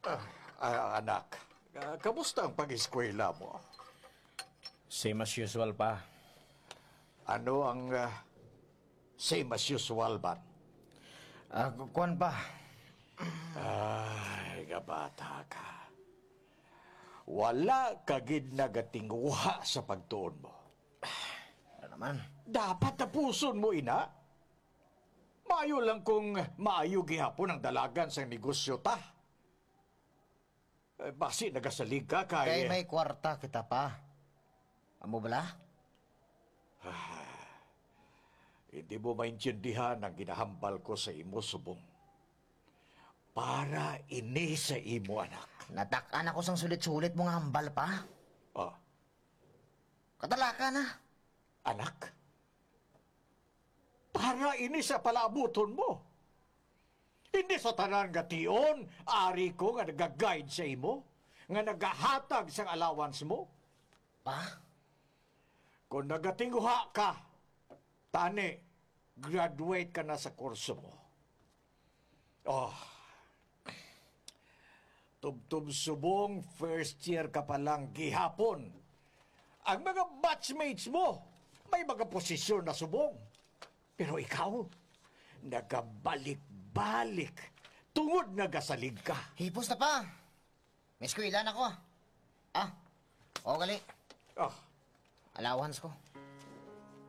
Anak, kamusta ang pag-eskwela mo? Same as usual pa. Ano ang same as usual ba? Kuwan pa. Ay, kabata ka. Wala kagid nagatinguha sa pagtuon mo. Ano naman? Dapat tapuson mo, ina. Maayo lang kung maayo gihapon ang dalagan sa negosyo ta. Basi nagasalig ka Kay may kwarta kita pa. Amo bala? Hindi mo maintindihan ang ginahambal ko sa imo, subong. Para ini sa imo, anak. Natakan ako sang sulit-sulit mo nga hambal pa. Oh, Katalaka na. anak? Para ini sa palabuton mo. Hindi sa tanan nga tion, ari ko nga nag-guide sa imo, nga nagahatag sa allowance mo. Pa? Kung nagatinguha ka, tani, graduate ka na sa kurso mo. Oh, tubtub subong, first year ka pa lang gihapon. Ang mga batchmates mo, may mga posisyon na subong. Pero ikaw, nagabalik-balik, tungod nagasalig ka. Hipos na pa. May eskwela na ko. O gali. Ah, Allowance ko.